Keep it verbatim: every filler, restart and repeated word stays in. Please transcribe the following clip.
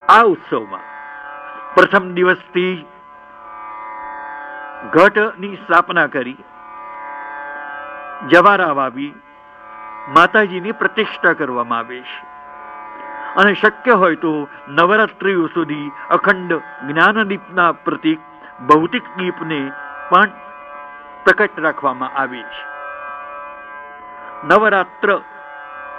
આ ઉત્સવમાં પ્રથમ દિવસથી ઘટની સ્થાપના કરી, જવારા વાવી માતાજીની પ્રતિષ્ઠા કરવામાં આવે છે. અને શક્ય હોય તો નવરાત્રિઓ સુધી અખંડ જ્ઞાનદીપના પ્રતીક ભૌતિક દીપને પણ પ્રકટ રાખવામાં આવે છે. નવરાત્ર